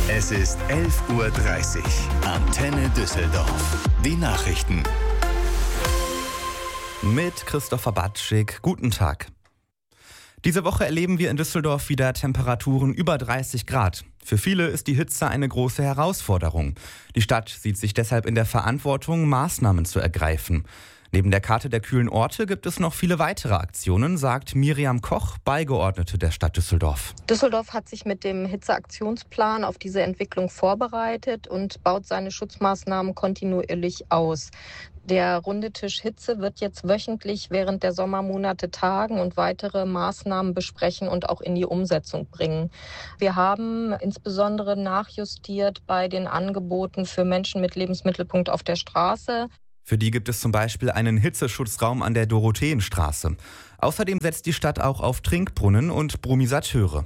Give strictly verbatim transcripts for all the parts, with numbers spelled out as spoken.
Es ist elf Uhr dreißig. Antenne Düsseldorf. Die Nachrichten. Mit Christopher Batschik. Guten Tag. Diese Woche erleben wir in Düsseldorf wieder Temperaturen über dreißig Grad. Für viele ist die Hitze eine große Herausforderung. Die Stadt sieht sich deshalb in der Verantwortung, Maßnahmen zu ergreifen. Neben der Karte der kühlen Orte gibt es noch viele weitere Aktionen, sagt Miriam Koch, Beigeordnete der Stadt Düsseldorf. Düsseldorf hat sich mit dem Hitzeaktionsplan auf diese Entwicklung vorbereitet und baut seine Schutzmaßnahmen kontinuierlich aus. Der runde Tisch Hitze wird jetzt wöchentlich während der Sommermonate tagen und weitere Maßnahmen besprechen und auch in die Umsetzung bringen. Wir haben insbesondere nachjustiert bei den Angeboten für Menschen mit Lebensmittelpunkt auf der Straße. Für die gibt es zum Beispiel einen Hitzeschutzraum an der Dorotheenstraße. Außerdem setzt die Stadt auch auf Trinkbrunnen und Brumisateure.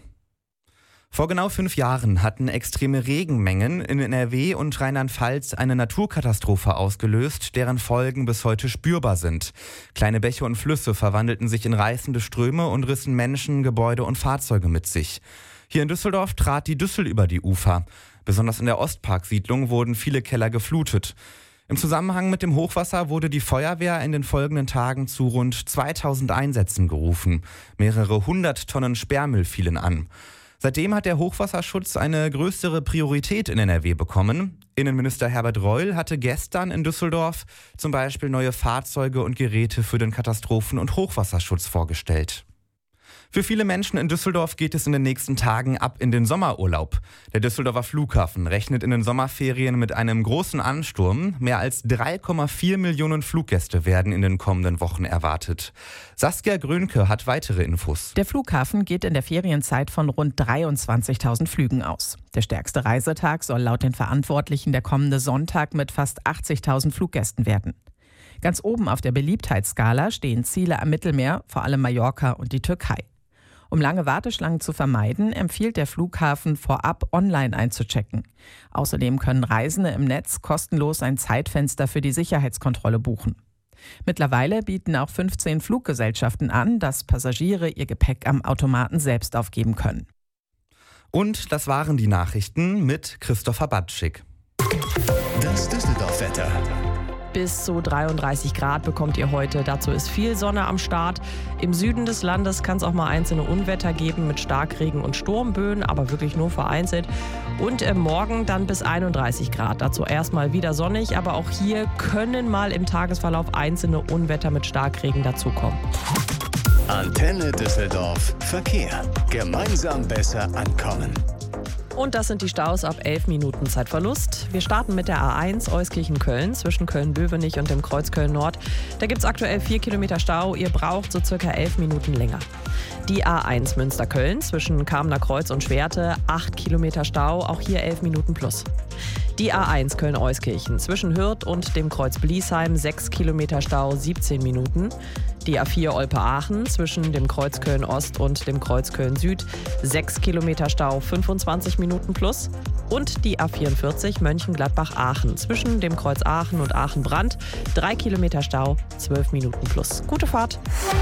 Vor genau fünf Jahren hatten extreme Regenmengen in N R W und Rheinland-Pfalz eine Naturkatastrophe ausgelöst, deren Folgen bis heute spürbar sind. Kleine Bäche und Flüsse verwandelten sich in reißende Ströme und rissen Menschen, Gebäude und Fahrzeuge mit sich. Hier in Düsseldorf trat die Düssel über die Ufer. Besonders in der Ostparksiedlung wurden viele Keller geflutet. Im Zusammenhang mit dem Hochwasser wurde die Feuerwehr in den folgenden Tagen zu rund zweitausend Einsätzen gerufen. Mehrere hundert Tonnen Sperrmüll fielen an. Seitdem hat der Hochwasserschutz eine größere Priorität in N R W bekommen. Innenminister Herbert Reul hatte gestern in Düsseldorf zum Beispiel neue Fahrzeuge und Geräte für den Katastrophen- und Hochwasserschutz vorgestellt. Für viele Menschen in Düsseldorf geht es in den nächsten Tagen ab in den Sommerurlaub. Der Düsseldorfer Flughafen rechnet in den Sommerferien mit einem großen Ansturm. Mehr als drei Komma vier Millionen Fluggäste werden in den kommenden Wochen erwartet. Saskia Grönke hat weitere Infos. Der Flughafen geht in der Ferienzeit von rund dreiundzwanzigtausend Flügen aus. Der stärkste Reisetag soll laut den Verantwortlichen der kommende Sonntag mit fast achtzigtausend Fluggästen werden. Ganz oben auf der Beliebtheitsskala stehen Ziele am Mittelmeer, vor allem Mallorca und die Türkei. Um lange Warteschlangen zu vermeiden, empfiehlt der Flughafen vorab online einzuchecken. Außerdem können Reisende im Netz kostenlos ein Zeitfenster für die Sicherheitskontrolle buchen. Mittlerweile bieten auch fünfzehn Fluggesellschaften an, dass Passagiere ihr Gepäck am Automaten selbst aufgeben können. Und das waren die Nachrichten mit Christopher Batschik. Das Düsseldorf-Wetter. Bis zu dreiunddreißig Grad bekommt ihr heute. Dazu ist viel Sonne am Start. Im Süden des Landes kann es auch mal einzelne Unwetter geben mit Starkregen und Sturmböen, aber wirklich nur vereinzelt. Und im Morgen dann bis einunddreißig Grad. Dazu erstmal wieder sonnig, aber auch hier können mal im Tagesverlauf einzelne Unwetter mit Starkregen dazukommen. Antenne Düsseldorf. Verkehr. Gemeinsam besser ankommen. Und das sind die Staus ab elf Minuten Zeitverlust. Wir starten mit der A eins Euskirchen-Köln zwischen Köln-Bövenich und dem Kreuz Köln-Nord. Da gibt es aktuell vier Kilometer Stau. Ihr braucht so circa elf Minuten länger. Die A eins Münster-Köln zwischen Kamener Kreuz und Schwerte, acht Kilometer Stau, auch hier elf Minuten plus. Die A eins Köln-Euskirchen zwischen Hürth und dem Kreuz Bliesheim, sechs Kilometer Stau, siebzehn Minuten. Die A vier Olpe-Aachen zwischen dem Kreuz Köln-Ost und dem Kreuz Köln-Süd, sechs Kilometer Stau, fünfundzwanzig Minuten plus. Und die A vierundvierzig Mönchengladbach-Aachen zwischen dem Kreuz Aachen und Aachen-Brandt, drei Kilometer Stau, zwölf Minuten plus. Gute Fahrt!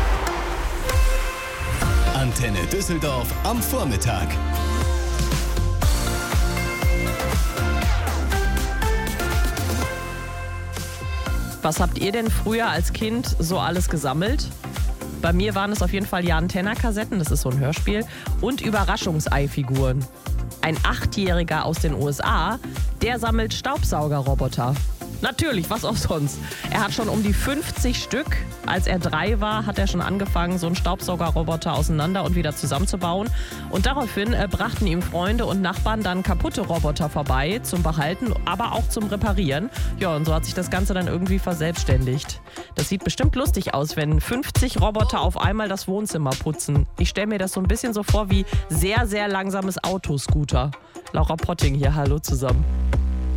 Antenne Düsseldorf am Vormittag. Was habt ihr denn früher als Kind so alles gesammelt? Bei mir waren es auf jeden Fall Jan Tenner-Kassetten, das ist so ein Hörspiel, und Überraschungseifiguren. Ein Achtjähriger aus den U S A, der sammelt Staubsaugerroboter. Natürlich, was auch sonst. Er hat schon um die fünfzig Stück. Als er drei war, hat er schon angefangen, so einen Staubsaugerroboter auseinander und wieder zusammenzubauen. Und daraufhin äh, brachten ihm Freunde und Nachbarn dann kaputte Roboter vorbei zum Behalten, aber auch zum Reparieren. Ja, und so hat sich das Ganze dann irgendwie verselbstständigt. Das sieht bestimmt lustig aus, wenn fünfzig Roboter auf einmal das Wohnzimmer putzen. Ich stelle mir das so ein bisschen so vor wie sehr, sehr langsames Autoscooter. Laura Potting hier, hallo zusammen.